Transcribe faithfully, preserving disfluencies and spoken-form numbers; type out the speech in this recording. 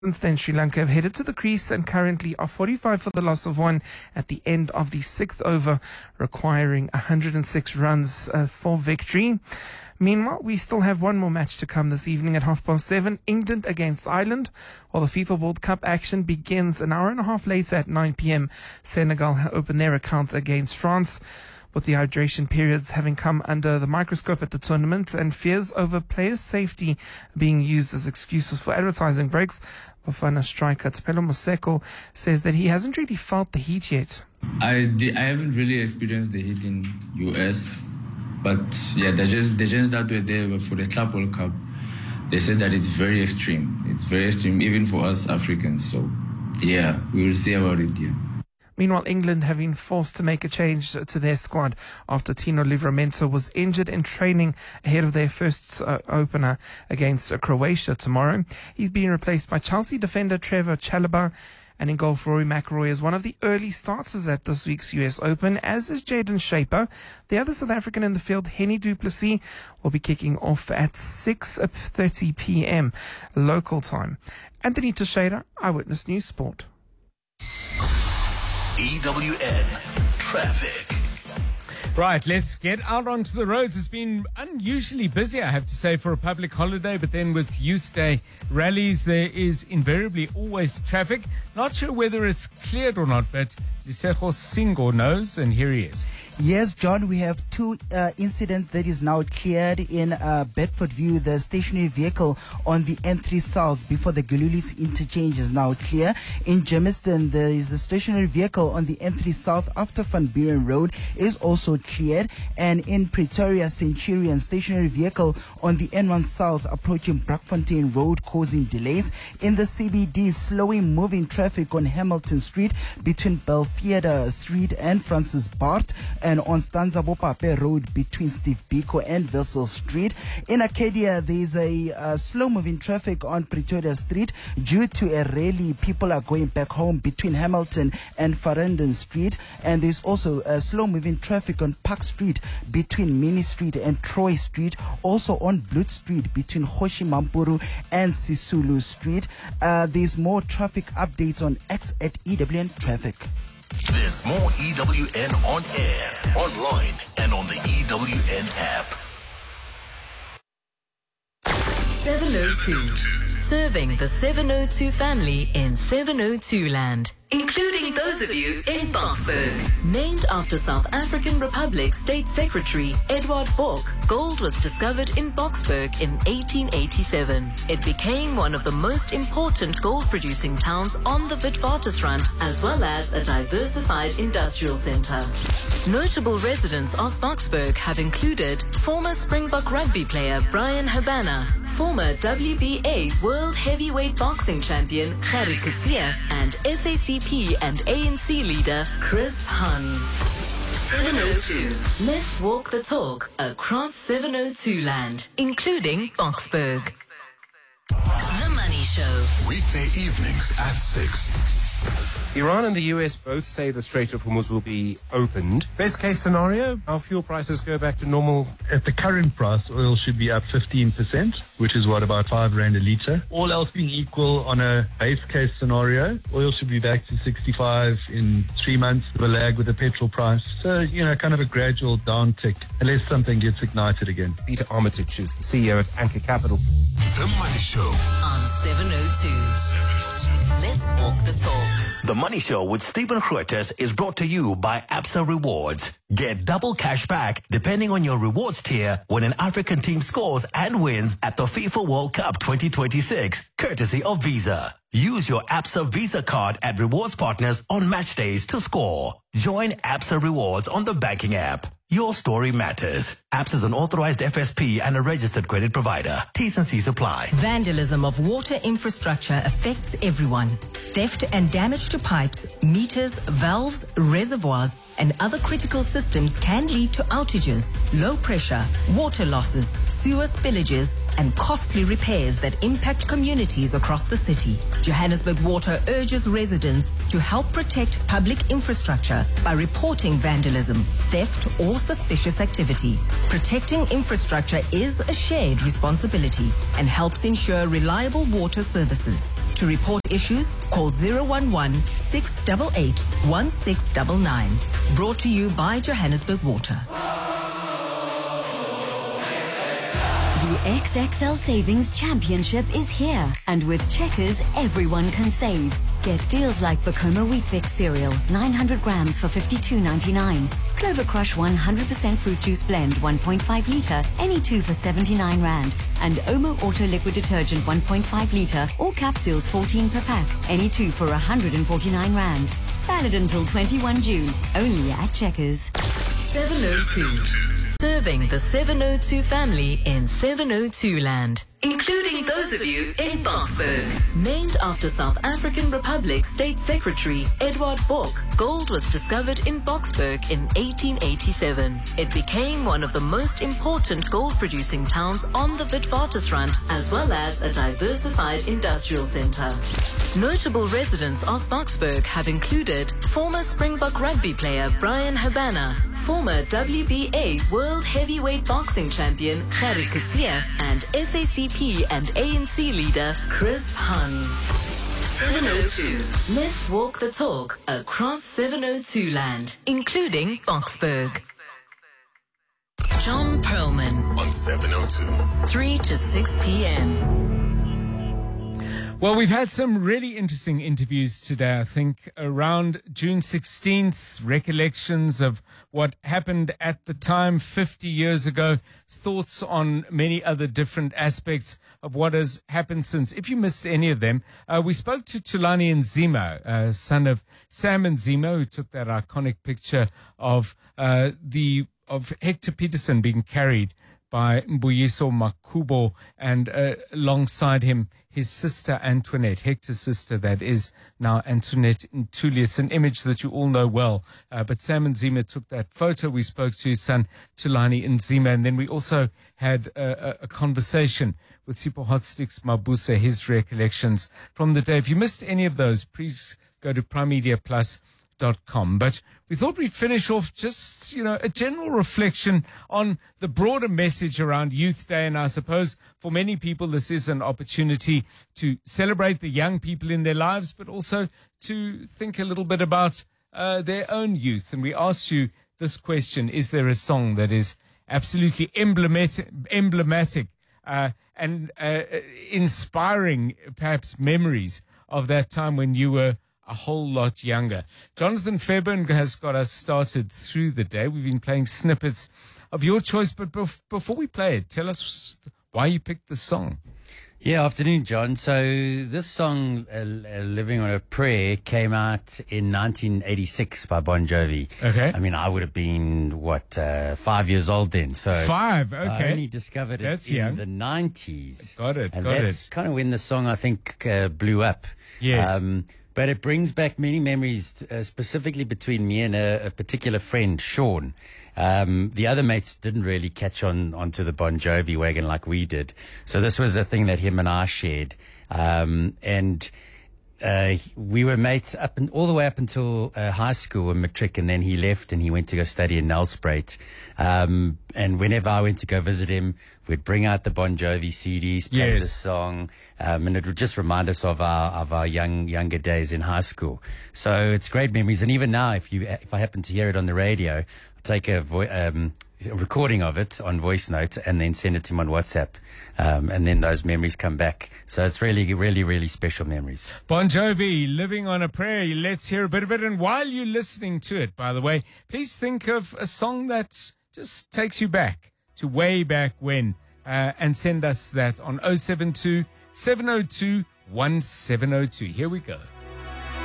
Since then, Sri Lanka have headed to the crease and currently are forty-five for the loss of one at the end of the sixth over, requiring one hundred six runs uh, for victory. Meanwhile, we still have one more match to come this evening at half past seven, England against Ireland, while the FIFA World Cup action begins an hour and a half later at nine p.m. Senegal open their account against France, with the hydration periods having come under the microscope at the tournament and fears over players' safety being used as excuses for advertising breaks. Bafana striker Tepelo Moseko says that he hasn't really felt the heat yet. I, di- I haven't really experienced the heat in U S, but yeah, the just the gens that were there for the Club World Cup, they said that it's very extreme. It's very extreme, even for us Africans. So yeah, we will see about it. Yeah. Meanwhile, England have been forced to make a change to their squad after Tino Livramento was injured in training ahead of their first uh, opener against uh, Croatia tomorrow. He's being replaced by Chelsea defender Trevor Chalobah, and in goal for Rory McIlroy is one of the early starters at this week's U S Open, as is Jaden Shaper. The other South African in the field, Henny du Plessis, will be kicking off at six thirty p.m. local time. Anthony Teixeira, Eyewitness News Sport. E W N Traffic. Right, let's get out onto the roads. It's been unusually busy, I have to say, for a public holiday, but then with Youth Day rallies, there is invariably always traffic. Not sure whether it's cleared or not, but Lisego Singo knows, and here he is. Yes, John, we have two uh, incidents that is now cleared in uh, Bedfordview. The stationary vehicle on the N three South before the Gululis interchange is now clear. In Germiston, there is a stationary vehicle on the N three South after Van Buren Road is also cleared. And in Pretoria, Centurion, stationary vehicle on the N one South approaching Brackfontein Road causing delays. In the C B D, slowing moving traffic on Hamilton Street between Beltheater Street and Francis Bart, and on Stanza Bopape Road between Steve Biko and Vessel Street. In Arcadia, there is a uh, slow-moving traffic on Pretoria Street due to a rally. People are going back home between Hamilton and Farendon Street, and there's also a slow-moving traffic on Park Street between Mini Street and Troy Street. Also on Bloot Street between Hoshi Mampuru and Sisulu Street. Uh, there's more traffic updates on X at E W N Traffic. There's more E W N on air, online, and on the E W N app. seven oh two. Serving the seven oh two family in seven oh two land, including those of you in Boksburg. Named after South African Republic State Secretary Edward Bork, gold was discovered in Boksburg in eighteen eighty-seven. It became one of the most important gold-producing towns on the Witwatersrand, as well as a diversified industrial center. Notable residents of Boksburg have included former Springbok rugby player Brian Habana, former W B A World Heavyweight Boxing Champion Gerrit Coetzee, and S A C P and A N C leader Chris Hani. seven oh two. Let's walk the talk across seven oh two land, including Boksburg. The Money Show. Weekday evenings at six. Iran and the U S both say the Strait of Hormuz will be opened. Best case scenario, our fuel prices go back to normal. At the current price, oil should be up fifteen percent, which is what, about five rand a litre. All else being equal, on a base case scenario, oil should be back to sixty-five in three months, with a lag with the petrol price. So, you know, kind of a gradual downtick, unless something gets ignited again. Peter Armitage is the C E O at Anchor Capital. The Money Show on seven oh two. Let's walk the talk. The Money Show with Stephen Grootes is brought to you by Absa Rewards. Get double cash back depending on your rewards tier when an African team scores and wins at the FIFA World Cup twenty twenty-six, courtesy of Visa. Use your Absa Visa card at rewards partners on match days to score. Join Absa Rewards on the banking app. Your story matters. Absa is an authorized F S P and a registered credit provider. T's and C's apply. Vandalism of water infrastructure affects everyone. Theft and damage to pipes, meters, valves, reservoirs, and other critical systems can lead to outages, low pressure, water losses, sewer spillages, and costly repairs that impact communities across the city. Johannesburg Water urges residents to help protect public infrastructure by reporting vandalism, theft, or suspicious activity. Protecting infrastructure is a shared responsibility and helps ensure reliable water services. To report issues, call zero one one, six eight eight, one six nine nine. Brought to you by Johannesburg Water. The X X L Savings Championship is here, and with Checkers, everyone can save. Get deals like Bacoma Wheat Bix cereal, nine hundred grams for fifty-two ninety-nine. Clover Crush one hundred percent fruit juice blend, one point five litre, any two for seventy-nine rand. And Omo Auto Liquid Detergent, one point five litre, or capsules fourteen per pack, any two for one hundred forty-nine rand. Valid until twenty-first June, only at Checkers. seven oh two. Serving the seven oh two family in seven oh two land, including those of you in Boksburg. Named after South African Republic State Secretary Edward Bok, gold was discovered in Boksburg in eighteen eighty-seven. It became one of the most important gold-producing towns on the Witwatersrand, as well as a diversified industrial center. Notable residents of Boksburg have included former Springbok rugby player Brian Habana, former W B A World Heavyweight Boxing Champion Gerrit Coetzee, and S A C P and A N C leader Chris Hani. seven oh two. Let's walk the talk across seven oh two land, including Boksburg. John Perlman on seven oh two. three to six p.m. Well, we've had some really interesting interviews today, I think, around June sixteenth, recollections of what happened at the time fifty years ago, thoughts on many other different aspects of what has happened since. If you missed any of them, uh, we spoke to Thulani Nzima, uh, son of Sam Nzima, who took that iconic picture of uh, the of Hector Peterson being carried by Mbuyiso Makubo, and uh, alongside him, his sister Antoinette, Hector's sister, that is now Antoinette Ntuli. It's an image that you all know well. Uh, but Sam Nzima took that photo. We spoke to his son, Thulani Nzima, and then we also had a, a, a conversation with Sipho Hotsticks Mabuse, his recollections from the day. If you missed any of those, please go to prime media plus dot com. But we thought we'd finish off just, you know, a general reflection on the broader message around Youth Day. And I suppose for many people, this is an opportunity to celebrate the young people in their lives, but also to think a little bit about uh, their own youth. And we asked you this question: is there a song that is absolutely emblematic, emblematic uh, and uh, inspiring, perhaps, memories of that time when you were a whole lot younger? Jonathan Fairburn has got us started through the day. We've been playing snippets of your choice, but bef- before we play it, tell us why you picked the song. Yeah, afternoon, John. So this song, uh, uh, Living on a Prayer, came out in nineteen eighty-six by Bon Jovi. Okay. I mean, I would have been, what, uh, five years old then. So Five, okay. I only discovered it That's in young. the nineties. Got it, and got that's it. kind of when the song, I think, uh, blew up. Yes. Um, But it brings back many memories, uh, specifically between me and a, a particular friend, Sean. Um, the other mates didn't really catch on onto the Bon Jovi wagon like we did. So this was a thing that him and I shared. Um, and uh, we were mates up and all the way up until uh, high school and matric, and then he left and he went to go study in Nelspruit. Um, and whenever I went to go visit him, we'd bring out the Bon Jovi C Ds, play Yes. the song, um, and it would just remind us of our of our young younger days in high school. So it's great memories. And even now, if you if I happen to hear it on the radio, I'll take a, vo- um, a recording of it on voice note and then send it to him on WhatsApp, um, and then those memories come back. So it's really, really, really special memories. Bon Jovi, Living on a Prayer. Let's hear a bit of it. And while you're listening to it, by the way, please think of a song that just takes you back to way back when, uh, and send us that on oh seven two, seven oh two, one seven oh two. Here we go.